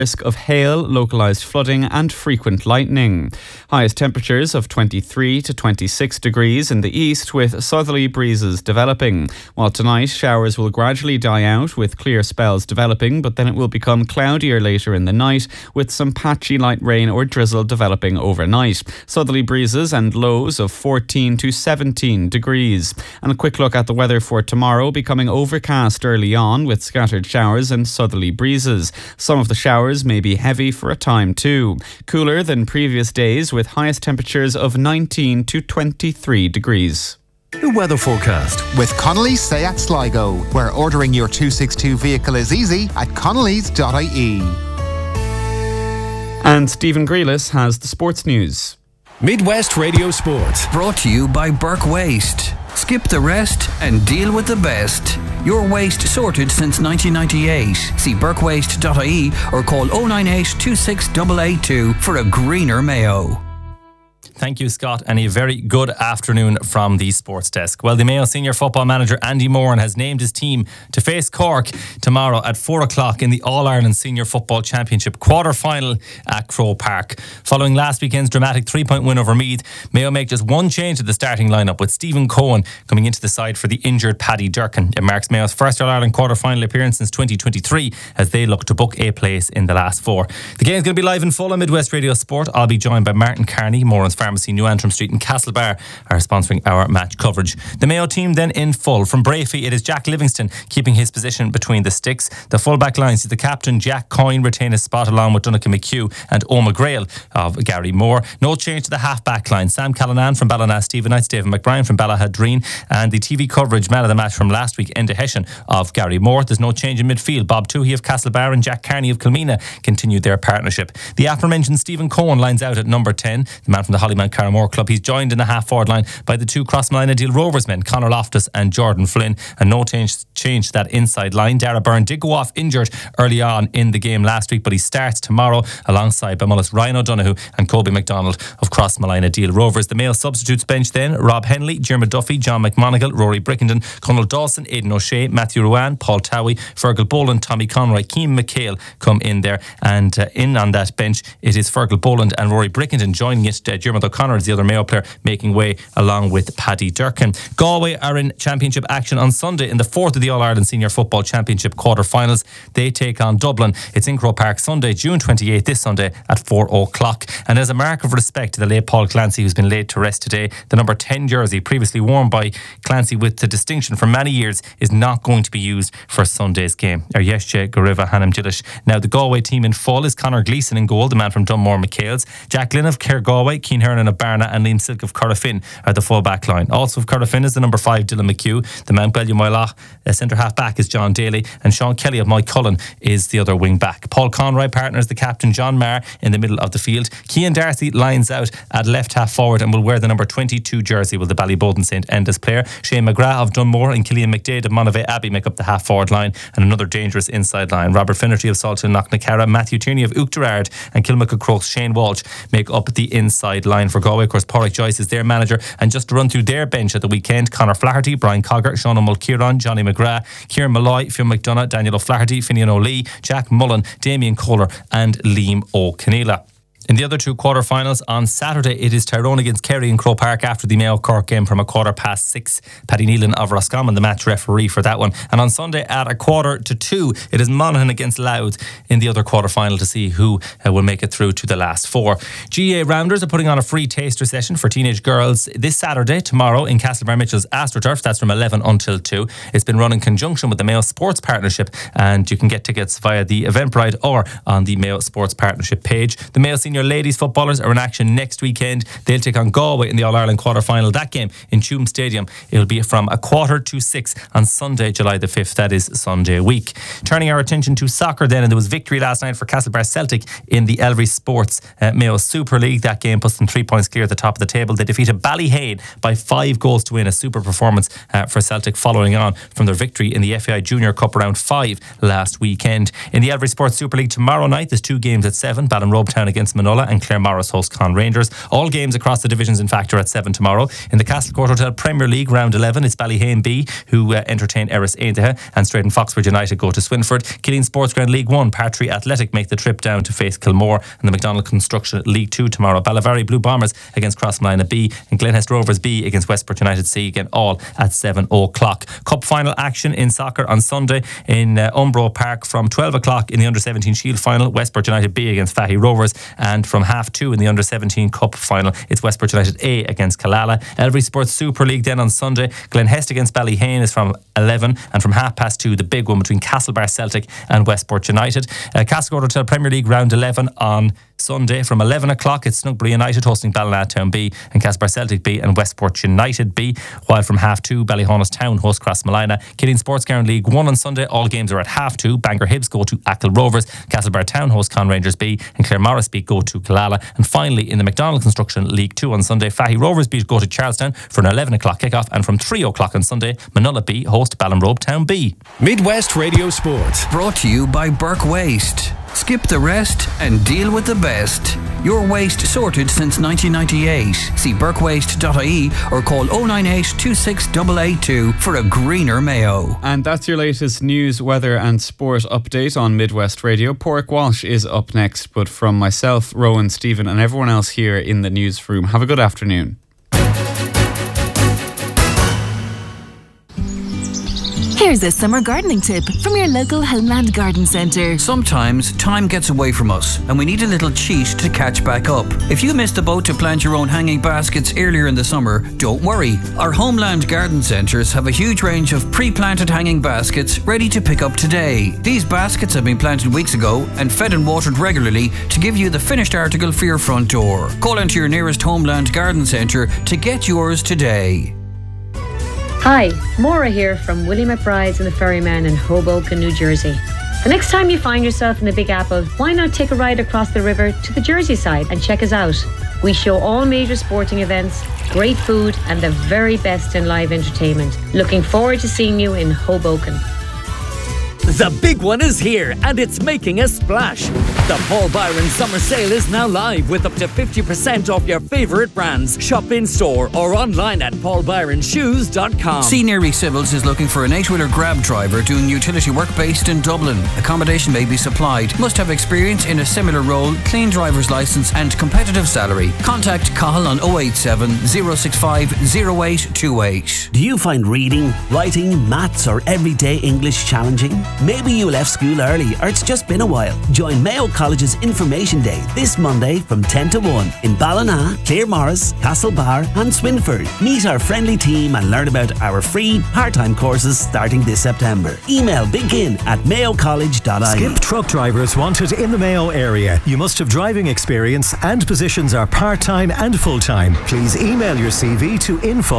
risk of hail, localised flooding and frequent lightning. Highest temperatures of 23 to 26 degrees in the east with southerly breezes developing. While tonight showers will gradually die out with clear spells developing, but then it will become cloudier later in the night with some patchy light rain or drizzle developing overnight. Southerly breezes and lows of 14 to 17 degrees. And a quick look at the weather for tomorrow, becoming overcast early on with scattered showers and southerly breezes. Some of the showers may be heavy for a time too. Cooler than previous days with highest temperatures of 19 to 23 degrees. The weather forecast with Connolly's Seat Sligo, where ordering your 262 vehicle is easy at connellys.ie. And Stephen Grealis has the sports news. Midwest Radio Sport. Brought to you by Burke Waste. Skip the rest and deal with the best. Your waste sorted since 1998. See burkewaste.ie or call 098 26882 for a greener Mayo. Thank you, Scott, and a very good afternoon from the sports desk. Well, the Mayo senior football manager Andy Moran has named his team to face Cork tomorrow at 4 o'clock in the All-Ireland Senior Football Championship quarter-final at Croke Park. Following last weekend's dramatic 3-point win over Meath, Mayo make just one change to the starting lineup, with Stephen Cohen coming into the side for the injured Paddy Durcan. It marks Mayo's first All-Ireland quarter-final appearance since 2023 as they look to book a place in the last four. The game is going to be live in full on Midwest Radio Sport. I'll be joined by Martin Carney. Moran's Pharmacy, New Antrim Street and Castlebar are sponsoring our match coverage. The Mayo team then in full. From Brafey, it is Jack Livingston keeping his position between the sticks. The full-back line sees the captain Jack Coyne retain his spot along with Donnacha McHugh and Oma Grail of Gary Moore. No change to the half-back line. Sam Callanan from Ballina Stephenites, David McBrien from Ballahadreen, and the TV coverage man of the match from last week, Enda Hession of Gary Moore. There's no change in midfield. Bob Toohey of Castlebar and Jack Carney of Kilmeena continued their partnership. The aforementioned Stephen Cohen lines out at number 10, the man from the Hollymount Carramore Club. He's joined in the half-forward line by the two Crossmolina Deal Rovers men, Conor Loftus and Jordan Flynn, and no change to that inside line. Dara Byrne did go off injured early on in the game last week, but he starts tomorrow alongside Bamullis Ryan O'Donoghue and Colby McDonald of Crossmolina Deal Rovers. The Mayo substitutes bench then: Rob Henley, Jeremy Duffy, John McMonigal, Rory Brickenden, Conal Dawson, Aidan O'Shea, Matthew Ruan, Paul Towie, Fergal Boland, Tommy Conroy, Keane McHale come in there, and in on that bench it is Fergal Boland and Rory Brickenden joining it. Jeremy O'Connor is the other Mayo player making way along with Paddy Durcan. Galway are in championship action on Sunday in the fourth of the All-Ireland Senior Football Championship quarter-finals. They take on Dublin. It's in Croke Park Sunday, June 28th, this Sunday at 4 o'clock. And as a mark of respect to the late Paul Clancy, who's been laid to rest today, the number 10 jersey, previously worn by Clancy with the distinction for many years, is not going to be used for Sunday's game. Yeshe Gariva Hanam Jillish. Now the Galway team in full is Conor Gleeson in goal, the man from Dunmore McHale's. Jack Glynn of Kerr Galway, Cian Hernan of Barna and Liam Silk of Corrafin are the full back line. Also of Corrafin is the number 5 Dylan McHugh. The Mount Bellew Moylach centre half back is John Daly, and Sean Kelly of Mike Cullen is the other wing back. Paul Conroy partners the captain John Marr in the middle of the field. Cian Darcy lines out at left half forward and will wear the number 22 jersey, will the Ballyboden St Enda's player. Shane McGrath of Dunmore and Killian McDade of Monavea Abbey make up the half forward line, and another dangerous inside line. Robert Finnerty of Salton Knocknacarra, Matthew Tierney of Uachtarard and Kilmacud Crokes Shane Walsh make up the inside line for Galway. Of course, Porrick Joyce is their manager, and just to run through their bench at the weekend: Conor Flaherty, Brian Cogger, Sean Mulkieran, Johnny McGrath, Kieran Malloy, Fionn McDonough, Daniel O'Flaherty, Finian O'Lee, Jack Mullen, Damien Kohler and Liam O'Keneela. In the other two quarter-finals on Saturday, it is Tyrone against Kerry in Croke Park after the Mayo Cork game from 6:15. Paddy Nealon of Roscommon, the match referee for that one. And on Sunday at 1:45, it is Monaghan against Louth in the other quarter-final to see who will make it through to the last four. GA Rounders are putting on a free taster session for teenage girls this Saturday, tomorrow, in Castlebar Mitchell's AstroTurf. That's from 11 until 2. It's been run in conjunction with the Mayo Sports Partnership, and you can get tickets via the Eventbrite or on the Mayo Sports Partnership page. The Mayo Senior ladies footballers are in action next weekend. They'll take on Galway in the All-Ireland quarter-final. That game in Tuam Stadium, it'll be from 5:45 on Sunday, July the 5th. That is Sunday week. Turning our attention to soccer then, and there was victory last night for Castlebar Celtic in the Elvery Sports Mayo Super League. That game puts them 3 points clear at the top of the table. They defeated Ballyhane by 5 goals to win, a super performance for Celtic following on from their victory in the FAI Junior Cup round 5 last weekend. In the Elvery Sports Super League tomorrow night, there's 2 games at 7. Ballinrobe Town against Manola, and Claremorris host Con Rangers. All games across the divisions, in fact, are at 7 tomorrow. In the Castlecourt Hotel Premier League round 11, it's Ballyhane B who entertain Erris Aintaha, and Straighten Foxford United go to Swinford. Killeen Sports Ground League 1, Partry Athletic make the trip down to face Kilmore, and the McDonald Construction League 2 tomorrow. Ballyvarry Blue Bombers against Crossmolina B, and Glenhest Rovers B against Westport United C, again all at 7 o'clock. Cup final action in soccer on Sunday in Umbro Park from 12 o'clock in the Under-17 Shield final, Westport United B against Fahy Rovers, and from 2:30 in the Under-17 Cup final, it's Westport United A against Killala. Elvery Sports Super League then on Sunday, Glenhest against Ballyhane is from 11, and from 2:30 the big one between Castlebar Celtic and Westport United. Castlecourt Hotel Premier League round 11 on Sunday from 11 o'clock, it's Snugbury United hosting Ballina Town B and Castlebar Celtic B and Westport United B, while from 2:30 Ballyhonus Town host Crossmolina. Killeen Sports Ground League 1 on Sunday, all games are at 2:30. Bangor Hibs go to Achill Rovers, Castlebar Town host Con Rangers B, and Claremorris B go to Killala. And finally in the McDonald Construction League 2 on Sunday, Fahy Rovers B go to Charlestown for an 11 o'clock kickoff, and from 3 o'clock on Sunday, Manola B host Ballinrobe Town B. Midwest Radio Sport. Brought to you by Burke Waste. Skip the rest and deal with the best. Your waste sorted since 1998. See burkewaste.ie or call 098 26882 for a greener Mayo. And that's your latest news, weather and sport update on Midwest Radio. Porrick Walsh is up next, but from myself, Rowan, Stephen and everyone else here in the newsroom, have a good afternoon. Here's a summer gardening tip from your local Homeland Garden Centre. Sometimes time gets away from us and we need a little cheat to catch back up. If you missed the boat to plant your own hanging baskets earlier in the summer, don't worry. Our Homeland Garden Centres have a huge range of pre-planted hanging baskets ready to pick up today. These baskets have been planted weeks ago and fed and watered regularly to give you the finished article for your front door. Call into your nearest Homeland Garden Centre to get yours today. Hi, Maura here from Willie McBride's and the Ferryman in Hoboken, New Jersey. The next time you find yourself in the Big Apple, why not take a ride across the river to the Jersey side and check us out? We show all major sporting events, great food and the very best in live entertainment. Looking forward to seeing you in Hoboken. The big one is here and it's making a splash. The Paul Byron Summer Sale is now live with up to 50% off your favourite brands. Shop in store or online at paulbyronshoes.com. Scenery Civils is looking for an 8-wheeler grab driver doing utility work based in Dublin. Accommodation may be supplied. Must have experience in a similar role, clean driver's licence and competitive salary. Contact Cahill on 087 065 0828. Do you find reading, writing, maths or everyday English challenging? Maybe you left school early or it's just been a while. Join Mayo College's Information Day this Monday from 10 to 1 in Ballina, Claremorris, Castlebar and Swinford. Meet our friendly team and learn about our free part-time courses starting this September. Email begin@mayocollege.ie. Skip truck drivers wanted in the Mayo area. You must have driving experience and positions are part-time and full-time. Please email your CV to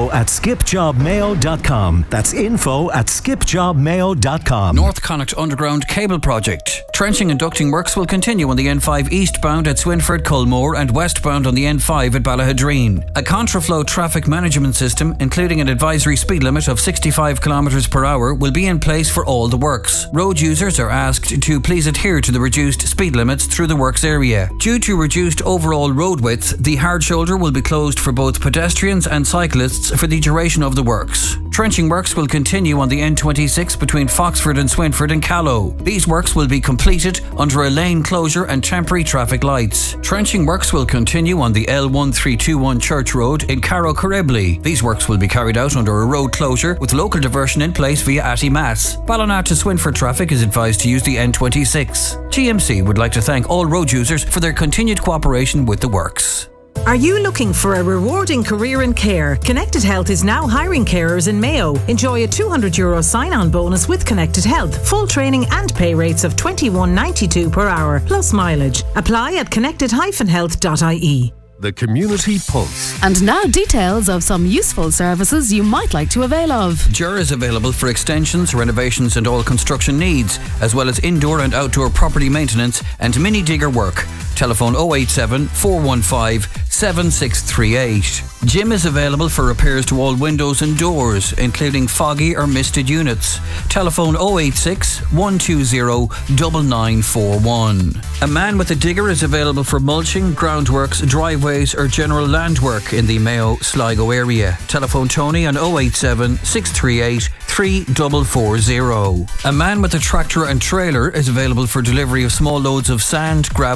info@skipjobmayo.com. That's info@skipjobmayo.com. North Connacht Underground Cable Project. Trenching and ducting works will continue on the N5 eastbound at Swinford, Culmore and westbound on the N5 at Ballahadreen. A contraflow traffic management system, including an advisory speed limit of 65 km per hour, will be in place for all the works. Road users are asked to please adhere to the reduced speed limits through the works area. Due to reduced overall road width, the hard shoulder will be closed for both pedestrians and cyclists for the duration of the works. Trenching works will continue on the N26 between Foxford and Swinford and Callow. These works will be completed under a lane closure and temporary traffic lights. Trenching works will continue on the L1321 Church Road in Carrow Corribley. These works will be carried out under a road closure with local diversion in place via Atty Mass. Ballina to Swinford traffic is advised to use the N26. GMC would like to thank all road users for their continued cooperation with the works. Are you looking for a rewarding career in care? Connected Health is now hiring carers in Mayo. Enjoy a €200 sign-on bonus with Connected Health. Full training and pay rates of $21.92 per hour, plus mileage. Apply at connected-health.ie. The Community Pulse. And now details of some useful services you might like to avail of. JUR is available for extensions, renovations and all construction needs, as well as indoor and outdoor property maintenance and mini digger work. Telephone 087 415 7638. Jim is available for repairs to all windows and doors, including foggy or misted units. Telephone 086 120 9941. A man with a digger is available for mulching, groundworks, driveways or general land work in the Mayo Sligo area. Telephone Tony on 087 638 3440. A man with a tractor and trailer is available for delivery of small loads of sand, gravel